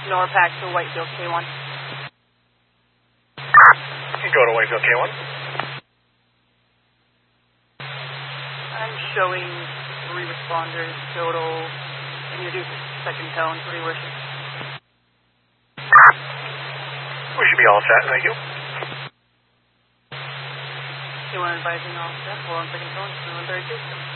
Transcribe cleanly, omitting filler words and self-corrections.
Norpac to Whitefield K1. Go to Whitefield K1. I'm showing 3 responders total. Introduce second tone, 3 worship. We should be all set, thank you. K1 advising all set, 4 on second tone, 3132.